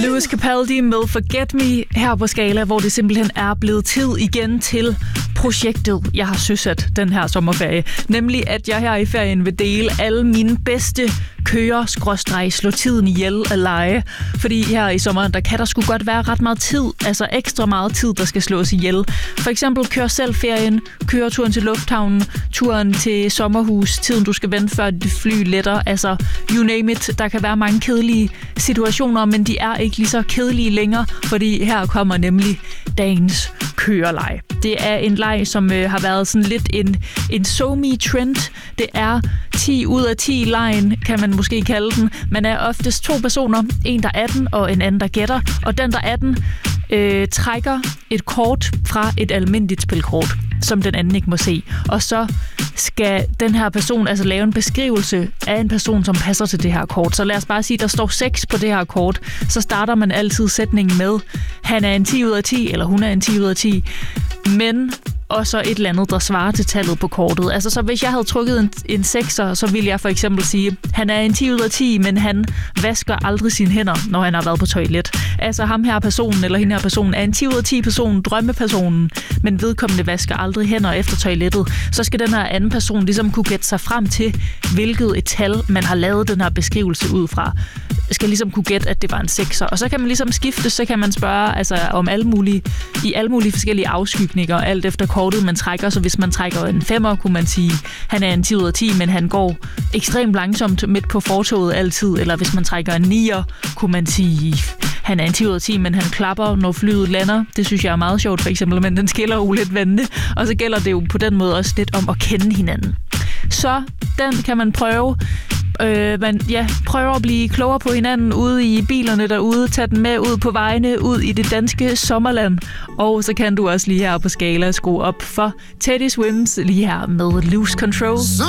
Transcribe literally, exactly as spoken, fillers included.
Lewis Capaldi med Forget Me her på Skala, hvor det simpelthen er blevet tid igen til projektet, jeg har søsat den her sommerferie. Nemlig, at jeg her i ferien vil dele alle mine bedste køre-skråstreg slå tiden ihjel at lege. Fordi her i sommeren, der kan der sgu godt være ret meget tid, altså ekstra meget tid, der skal slås ihjel. For eksempel kør selv ferien, køre turen til lufthavnen, turen til sommerhus, tiden du skal vente før dit fly letter, altså you name it. Der kan være mange kedelige situationer, men de er ikke lige så kedelige længere, fordi her kommer nemlig dagens køreleg. Det er en leg, som øh, har været sådan lidt en, en SoMe-trend. Det er ti ud af ti lejen, kan man måske kalde den. Man er oftest to personer, en der er atten og en anden der gætter, og den der er atten øh, trækker et kort fra et almindeligt spilkort, som den anden ikke må se. Og så skal den her person altså lave en beskrivelse af en person, som passer til det her kort. Så lad os bare sige, at der står seks på det her kort. Så starter man altid sætningen med, han er en ti ud af ti, eller hun er en ti ud af ti. Men og så et eller andet, der svarer til tallet på kortet. Altså, så hvis jeg havde trykket en, en sekser, så ville jeg for eksempel sige, han er en ti ud af ti, men han vasker aldrig sine hænder, når han har været på toilet. Altså, ham her personen, eller hende her personen, er en ti ud af ti person, drømmepersonen, men vedkommende vasker aldrig hænder efter toilettet. Så skal den her anden person ligesom kunne gætte sig frem til, hvilket et tal, man har lavet den her beskrivelse ud fra. Skal ligesom kunne gætte, at det var en sekser. Og så kan man ligesom skifte, så kan man spørge altså, om alle mulige, i alle mulige forskellige afskygninger, alt efter kortet, man trækker. Så hvis man trækker en femmer, kunne man sige, han er en ti ud af ti, men han går ekstremt langsomt midt på fortovet altid. Eller hvis man trækker en nier, kunne man sige, han er en ti ud af ti, men han klapper, når flyet lander. Det synes jeg er meget sjovt, for eksempel, men den skiller jo lidt vente. Og så gælder det jo på den måde også lidt om at kende hinanden. Så den kan man prøve. Øh, man ja, prøver at blive klogere på hinanden ude i bilerne derude, tage den med ud på vejene, ud i det danske sommerland. Og så kan du også lige her på Skala skrue op for Teddy Swims lige her med Lose Control.